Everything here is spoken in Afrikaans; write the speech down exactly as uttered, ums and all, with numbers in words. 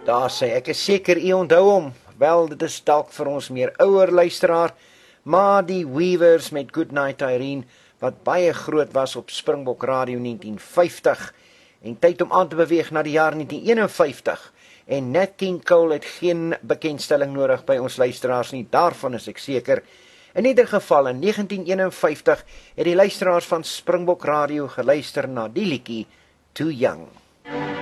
Daar sê ek is seker u onthou hom. Wel, dit is dalk vir ons meer ouer luisteraar, maar die Weavers met Goodnight Irene, wat baie groot was op Springbok Radio negentien vyftig, en tyd om aan te beweeg na die jaar negentien eenenvyftig, en Nat King Cole het geen bekendstelling nodig by ons luisteraars nie, daarvan is ek seker. In ieder geval, in negentien eenenvyftig het die luisteraars van Springbok Radio geluister na die liedjie Too Young.